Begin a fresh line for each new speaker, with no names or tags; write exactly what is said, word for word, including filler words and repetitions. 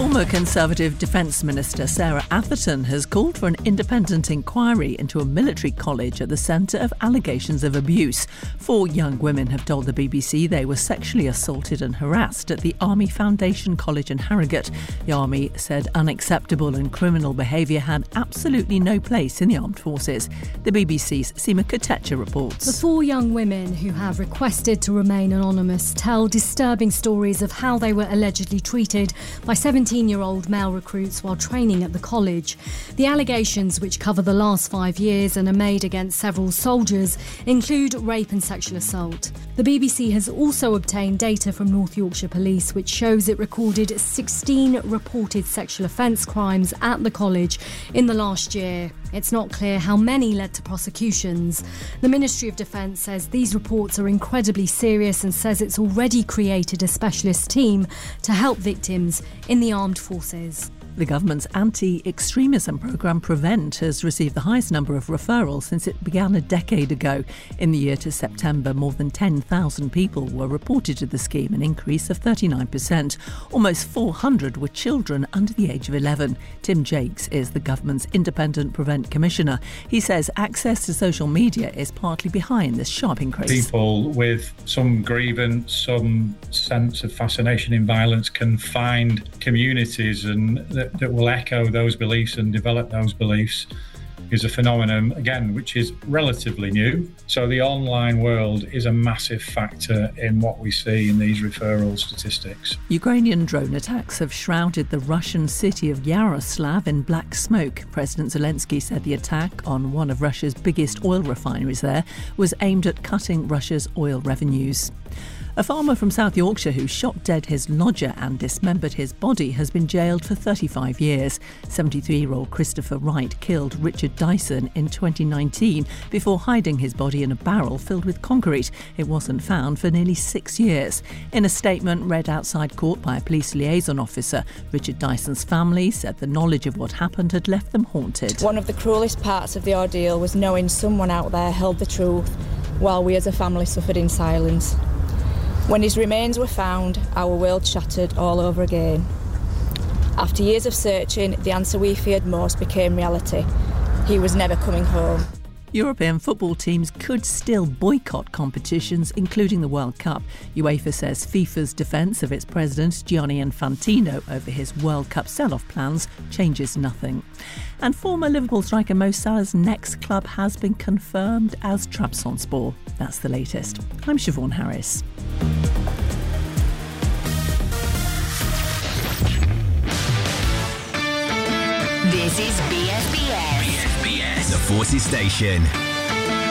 Former Conservative Defence Minister Sarah Atherton has called for an independent inquiry into a military college at the centre of allegations of abuse. Four young women have told the B B C they were sexually assaulted and harassed at the Army Foundation College in Harrogate. The Army said unacceptable and criminal behaviour had absolutely no place in the armed forces. The B B C's Seema Kotecha reports.
The four young women who have requested to remain anonymous tell disturbing stories of how they were allegedly treated by seventeen-year-old male recruits while training at the college. The allegations, which cover the last five years and are made against several soldiers, include rape and sexual assault. The B B C has also obtained data from North Yorkshire Police which shows it recorded sixteen reported sexual offence crimes at the college in the last year. It's not clear how many led to prosecutions. The Ministry of Defence says these reports are incredibly serious and says it's already created a specialist team to help victims in the armed forces.
The government's anti-extremism programme Prevent has received the highest number of referrals since it began a decade ago. In the year to September, more than ten thousand people were reported to the scheme, an increase of thirty-nine percent. Almost four hundred were children under the age of eleven. Tim Jakes is the government's independent Prevent Commissioner. He says access to social media is partly behind this sharp increase.
People with some grievance, some sense of fascination in violence can find communities and that, that will echo those beliefs and develop those beliefs is a phenomenon, again, which is relatively new. So the online world is a massive factor in what we see in these referral statistics.
Ukrainian drone attacks have shrouded the Russian city of Yaroslav in black smoke. President Zelensky said the attack on one of Russia's biggest oil refineries there was aimed at cutting Russia's oil revenues. A farmer from South Yorkshire who shot dead his lodger and dismembered his body has been jailed for thirty-five years. seventy-three-year-old Christopher Wright killed Richard Dyson in twenty nineteen before hiding his body in a barrel filled with concrete. It wasn't found for nearly six years. In a statement read outside court by a police liaison officer, Richard Dyson's family said the knowledge of what happened had left them haunted.
One of the cruelest parts of the ordeal was knowing someone out there held the truth while we as a family suffered in silence. When his remains were found, our world shattered all over again. After years of searching, the answer we feared most became reality. He was never coming home.
European football teams could still boycott competitions, including the World Cup. UEFA says FIFA's defence of its president, Gianni Infantino, over his World Cup sell-off plans changes nothing. And former Liverpool striker Mo Salah's next club has been confirmed as Trabzonspor. That's the latest. I'm Siobhan Harris.
This is B S B S.
B S B S, the Forces Station.